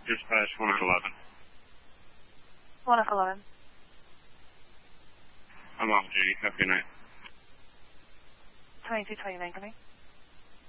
Dispatch 111. 111. I'm off duty. Have a good night. 2229 coming.